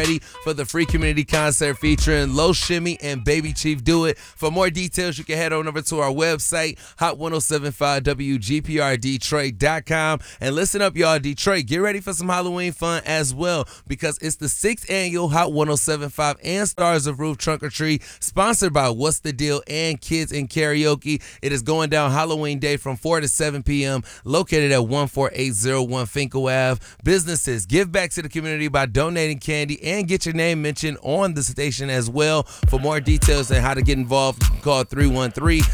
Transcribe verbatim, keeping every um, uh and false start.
ready for the free community concert featuring Lil Shimmy and Baby Chief Do It. For more details, you can head on over to our website, hot ten seventy-five W G P R Detroit dot com. And listen up, y'all, Detroit, get ready for some Halloween fun as well, because it's the sixth annual Hot ten seventy-five and Stars of Roof Trunk or Treat, sponsored by What's the Deal and Kids in Karaoke. It is going down Halloween Day from four to seven p.m., located at one four eight zero one Finkel Avenue. Businesses, give back to the community by donating candy and get your name mentioned on the station as well. For more details on how to get involved, call three one three,